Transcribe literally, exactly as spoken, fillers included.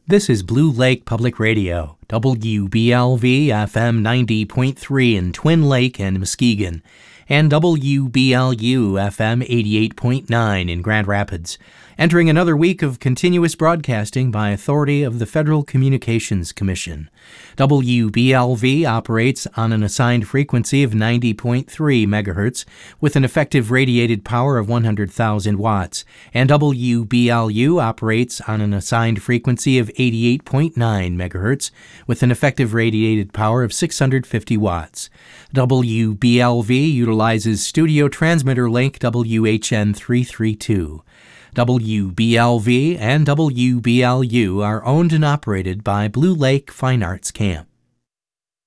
This is Blue Lake Public Radio, W B L V F M ninety point three in Twin Lake and Muskegon, and W B L U F M eighty-eight point nine in Grand Rapids, entering another week of continuous broadcasting by authority of the Federal Communications Commission. W B L V operates on an assigned frequency of ninety point three megahertz with an effective radiated power of one hundred thousand watts, and W B L U operates on an assigned frequency of eighty-eight point nine megahertz with an effective radiated power of six hundred fifty watts. W B L V utilizes studio transmitter link W H N three thirty-two. W B L V and W B L U are owned and operated by Blue Lake Fine Arts Camp.